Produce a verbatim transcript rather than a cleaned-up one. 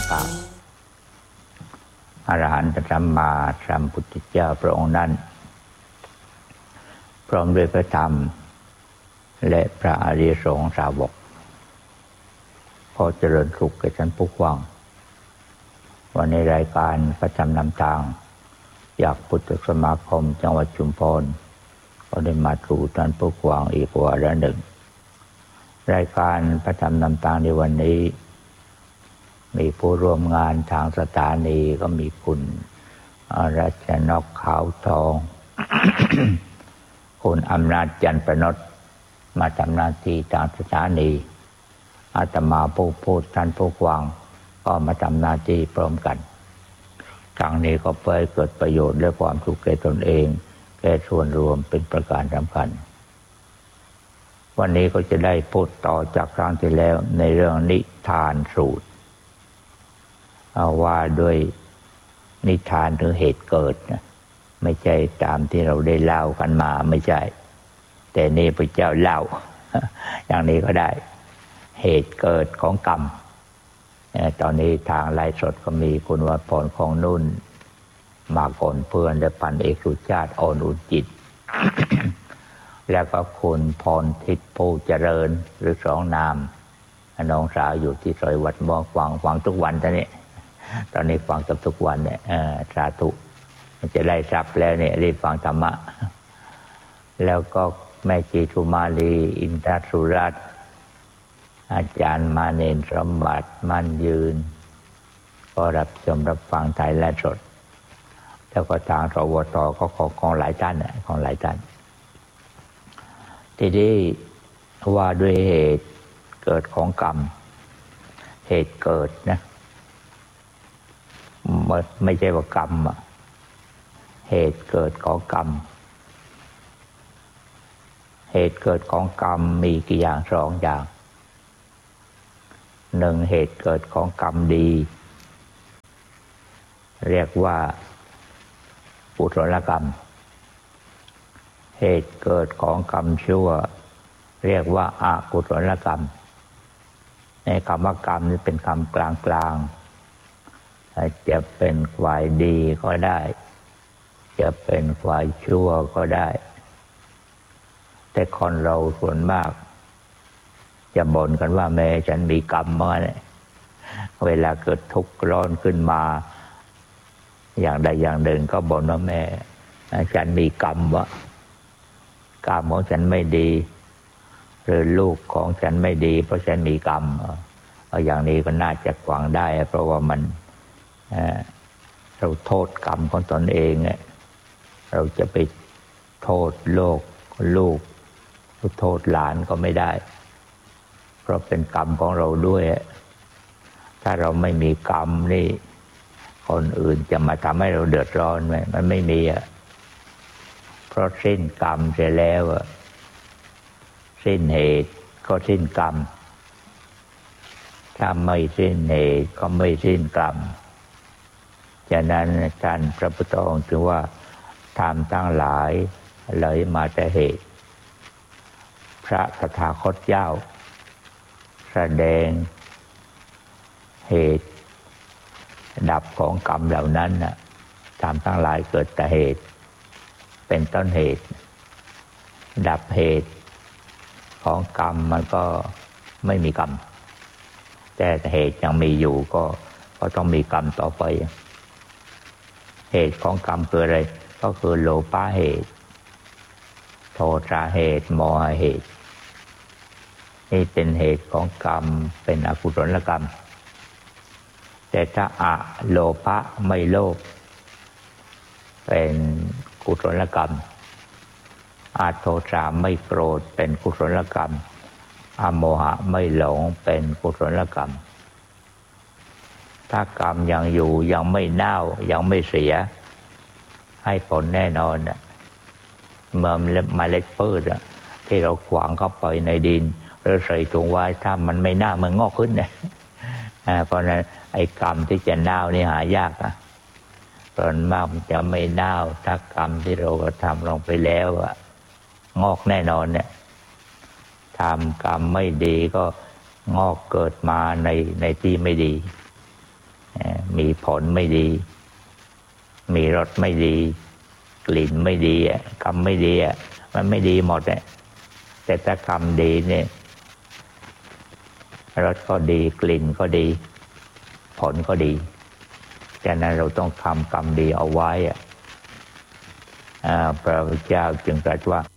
กล่าวอรหันตสัมมาสัมพุทธเจ้าพระองค์นั้นพร้อมด้วยพระธรรมและพระอริยสงฆ์สาวกขอเจริญสุขแก่ท่านผู้ฟังวันในรายการประจำนำทางจากพุทธสมาคมจังหวัดชุมพรก็ได้มาสู่ท่านผู้ฟังอีกวาระหนึ่งรายการประจำนำทางในวันนี้มีผู้ร่วมงานทางสถานีก็มีคุณรัชนกขาวทอง คุณอำนาจจันทร์ประนดมาทำหน้าที่ทางสถานีอาตมาผู้พูดท่านผู้ฟังก็มาทำหน้าที่พร้อมกันครั้งนี้ก็เพื่อให้เกิดประโยชน์และความสุขแก่ตนเองแก่ส่วนรวมเป็นประการสำคัญวันนี้ก็จะได้พูดต่อจากครั้งที่แล้วในเรื่องนิทานสูตรเอาว่าด้วยนิทานถึงเหตุเกิดนะไม่ใช่ตามที่เราได้เล่ากันมาไม่ใช่แต่นี่พระเจ้าเล่า อย่างนี้ก็ได้เหตุเกิดของกรรมตอนนี้ทางไลฟ์สดก็มีคุณวัดพรของนุ่นมาก่อนเพื่อนและปันเอกสุชาติอ่อนอุ่นจิต แล้วก็คุณพรทิพย์ผู้เจริญหรือสองนามน้องสาวอยู่ที่ซอยวัดม่วงฟังฟังทุกวันตอนนี้ตอนนี้ฟังกับทุกวันเนี่ยสาธุมันจะได้ทรัพย์แล้วเนี่ยรีบฟังธรรมะแล้วก็แม่จีทุมาลีอินทสุรัตน์อาจารย์มาเนนสมบัติมั่นยืนก็รับชมรับฟังไทยและสดแล้วก็ทางสวทก็ของของหลายท่านน่ะของหลายท่านทีนี้ว่าด้วยเหตุเกิดของกรรมเหตุเกิดนะไม่ใช่ว่ากรรมอะเหตุเกิดของกรรมเหตุเกิดของกรรมมีกี่อย่างสองอย่างหนึ่งเหตุเกิดของกรรมดีเรียกว่ากุศลกรรมเหตุเกิดของกรรมชั่วเรียกว่าอกุศลกรรมในคำว่ากรรมนี่เป็นคำกลางๆจะเป็นฝ่ายดีก็ได้จะเป็นฝ่ายชั่วก็ได้แต่คนเราส่วนมากจะบ่นกันว่าแม่ฉันมีกรรมมาเนี่ยเวลาเกิดทุกข์ร้อนขึ้นมาอย่างใดอย่างหนึ่งก็บ่นว่าแม่ฉันมีกรรมว่ากรรมของฉันไม่ดีหรือลูกของฉันไม่ดีเพราะฉันมีกรรมเอาอย่างนี้ก็น่าจะฟังได้เพราะว่ามันเราโทษกรรมของตนเองเราจะไปโทษโลกลูกโทษหลานก็ไม่ได้เพราะเป็นกรรมของเราด้วยถ้าเราไม่มีกรรมนี่คนอื่นจะมาทำให้เราเดือดร้อนไหมมันไม่มีอ่ะเพราะสิ้นกรรมเสียแล้วสิ้นเหตุก็สิ้นกรรมถ้าไม่สิ้นเหตุก็ไม่สิ้นกรรมฉะนั้นท่านพระพุทธองค์จึงว่าธรรมทั้งหลายไหลมาแต่เหตุพระตถาคตเจ้าแสดงเหตุดับของกรรมเหล่านั้นน่ะธรรมทั้งหลายเกิดแต่เหตุเป็นต้นเหตุดับเหตุของกรรมมันก็ไม่มีกรรมแต่เหตุยังมีอยู่ก็ก็ต้องมีกรรมต่อไปเหตุของกรรมคืออะไรก็คือโลภะเหตุโทสะเหตุโมหะเหตุนี่เป็นเหตุของกรรมเป็นอกุศลกรรมแต่ถ้าอะโลภะไม่โลภเป็นกุศลกรรมอะโทสะไม่โกรธเป็นกุศลกรรมอะโมหะไม่หลงเป็นกุศลกรรมถ้ากรรมยังอยู่ยังไม่เน่ายังไม่เสียให้ผลแน่นอนเมื่อเมล็ดพืชที่เราขวางเข้าไปในดินหรือใส่ถุงไว้ถ้ามันไม่เน่ามันงอกขึ้นเนี่ยเพราะนั้นไอ้กรรมที่จะเน่านี่หายากอ่ะส่วนมากมันจะไม่เน่าถ้ากรรมที่เราทำลงไปแล้วอ่ะงอกแน่นอนเนี่ยทำกรรมไม่ดีก็งอกเกิดมาในในที่ไม่ดีมีผลไม่ดีมีรสไม่ดีกลิ่นไม่ดีกรรมไม่ดีมันไม่ดีหมดแหละแต่ถ้ากรรมดีเนี่ยรสก็ดีกลิ่นก็ดีผลก็ดีฉะนั้นเราต้องทำกรรมดีเอาไว้พระพุทธเจ้าจึงตรัสว่า